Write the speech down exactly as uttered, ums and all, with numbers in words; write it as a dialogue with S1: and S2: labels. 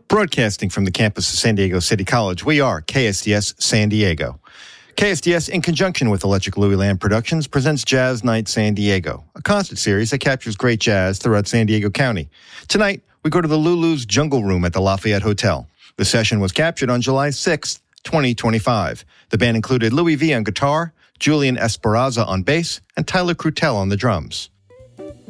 S1: Broadcasting from the campus of San Diego City College, we are K S D S San Diego. K S D S, in conjunction with Electric Louis Land Productions, presents Jazz Night San Diego, a concert series that captures great jazz throughout San Diego County. Tonight, we go to the Lulu's Jungle Room at the Lafayette Hotel. The session was captured on July sixth, twenty twenty-five. The band included Louis V on guitar, Julian Esperanza on bass, and Tyler Crutel on the drums.